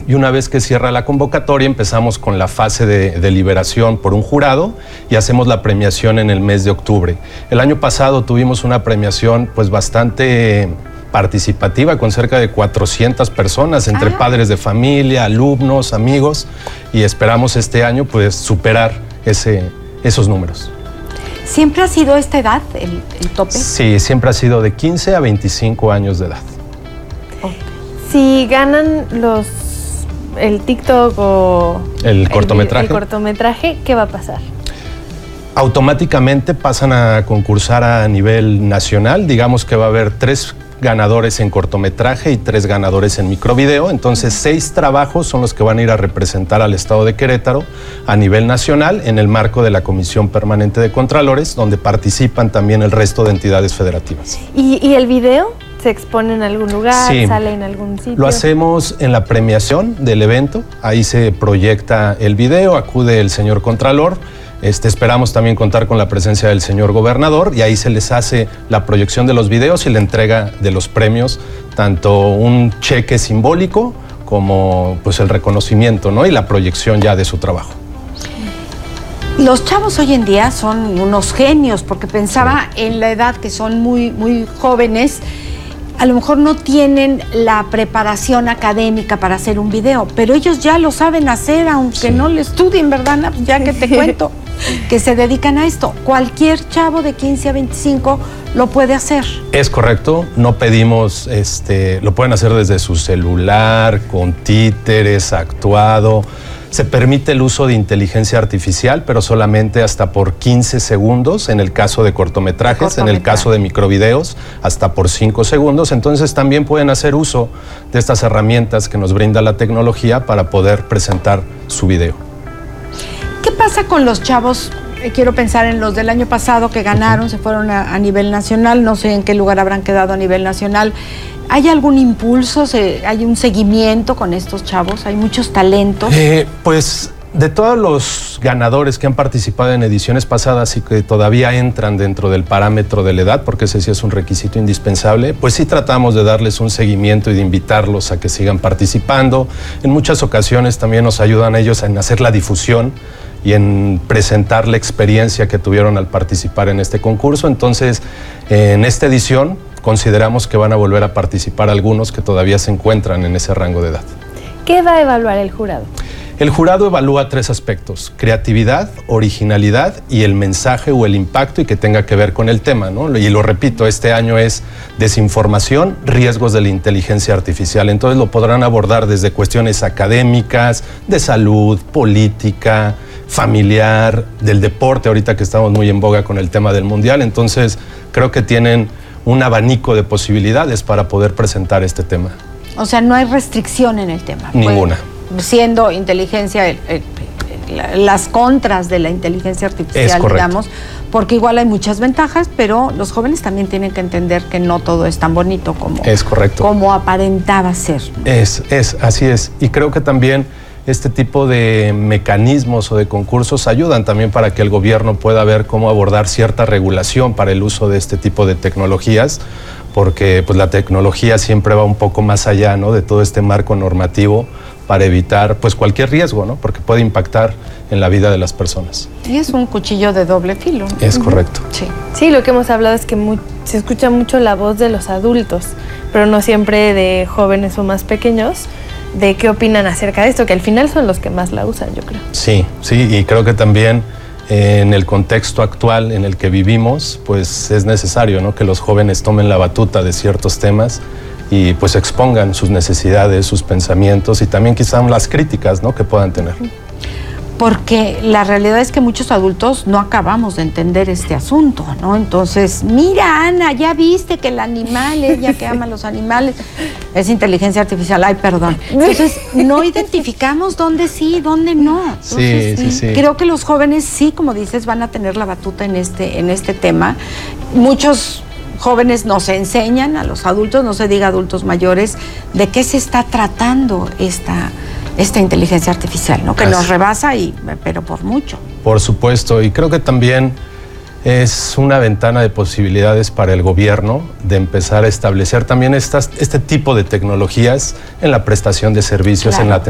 y una vez que cierra la convocatoria empezamos con la fase de deliberación por un jurado y hacemos la premiación en el mes de octubre. El año pasado tuvimos una premiación pues bastante participativa con cerca de 400 personas entre padres de familia, alumnos, amigos, y esperamos este año pues superar esos números. ¿Siempre ha sido esta edad el tope? Sí, siempre ha sido de 15 a 25 años de edad. Okay. Si ganan el TikTok o el cortometraje, ¿qué va a pasar? Automáticamente pasan a concursar a nivel nacional. Digamos que va a haber 3 ganadores en cortometraje y 3 ganadores en microvideo. Entonces 6 trabajos son los que van a ir a representar al estado de Querétaro a nivel nacional en el marco de la Comisión Permanente de Contralores, donde participan también el resto de entidades federativas. ¿Y el video se expone en algún lugar? Sí, ¿sale en algún sitio? Lo hacemos en la premiación del evento. Ahí se proyecta el video, acude el señor Contralor. Esperamos también contar con la presencia del señor gobernador y ahí se les hace la proyección de los videos y la entrega de los premios, tanto un cheque simbólico como pues el reconocimiento, ¿no? Y la proyección ya de su trabajo. Los chavos hoy en día son unos genios, porque pensaba en la edad que son muy, muy jóvenes. A lo mejor no tienen la preparación académica para hacer un video, pero ellos ya lo saben hacer, aunque no lo estudien, ¿verdad, Ana? Ya que te cuento que se dedican a esto. Cualquier chavo de 15 a 25 lo puede hacer. Es correcto, no pedimos, lo pueden hacer desde su celular, con títeres, actuado. Se permite el uso de inteligencia artificial, pero solamente hasta por 15 segundos en el caso de cortometrajes, en el caso de microvideos, hasta por 5 segundos. Entonces también pueden hacer uso de estas herramientas que nos brinda la tecnología para poder presentar su video. ¿Qué pasa con los chavos? Quiero pensar en los del año pasado que ganaron, se fueron a nivel nacional, no sé en qué lugar habrán quedado a nivel nacional. ¿Hay algún impulso? ¿Hay un seguimiento con estos chavos? ¿Hay muchos talentos? Pues de todos los ganadores que han participado en ediciones pasadas y que todavía entran dentro del parámetro de la edad, porque ese sí es un requisito indispensable, pues sí tratamos de darles un seguimiento y de invitarlos a que sigan participando. En muchas ocasiones también nos ayudan ellos en hacer la difusión y en presentar la experiencia que tuvieron al participar en este concurso. Entonces, en esta edición consideramos que van a volver a participar algunos que todavía se encuentran en ese rango de edad. ¿Qué va a evaluar el jurado? El jurado evalúa 3 aspectos: creatividad, originalidad y el mensaje o el impacto y que tenga que ver con el tema, ¿no? Y lo repito, este año es desinformación, riesgos de la inteligencia artificial. Entonces lo podrán abordar desde cuestiones académicas, de salud, política, familiar, del deporte, ahorita que estamos muy en boga con el tema del mundial. Entonces creo que tienen un abanico de posibilidades para poder presentar este tema. O sea, no hay restricción en el tema. Ninguna. Pues, siendo inteligencia, las contras de la inteligencia artificial, digamos, porque igual hay muchas ventajas, pero los jóvenes también tienen que entender que no todo es tan bonito como, como aparentaba ser. Así es. Y creo que también este tipo de mecanismos o de concursos ayudan también para que el gobierno pueda ver cómo abordar cierta regulación para el uso de este tipo de tecnologías, porque pues la tecnología siempre va un poco más allá, ¿no?, de todo este marco normativo para evitar pues cualquier riesgo, ¿no?, porque puede impactar en la vida de las personas. Y es un cuchillo de doble filo, ¿no? Es correcto. Sí, lo que hemos hablado es que se escucha mucho la voz de los adultos, pero no siempre de jóvenes o más pequeños, de qué opinan acerca de esto, que al final son los que más la usan, yo creo. Sí, y creo que también en el contexto actual en el que vivimos, pues es necesario, ¿no?, que los jóvenes tomen la batuta de ciertos temas y pues expongan sus necesidades, sus pensamientos y también quizás las críticas, ¿no?, que puedan tener. Porque la realidad es que muchos adultos no acabamos de entender este asunto, ¿no? Entonces, mira, Ana, ya viste que el animal, ella que ama a los animales, es inteligencia artificial, ay, perdón. Entonces, no identificamos dónde sí, dónde no. Entonces, sí. Creo que los jóvenes sí, como dices, van a tener la batuta en este tema. Muchos jóvenes nos enseñan a los adultos, no se diga adultos mayores, de qué se está tratando esta inteligencia artificial, ¿no?, que nos rebasa, pero por mucho. Por supuesto, y creo que también es una ventana de posibilidades para el gobierno de empezar a establecer también este tipo de tecnologías en la prestación de servicios, en la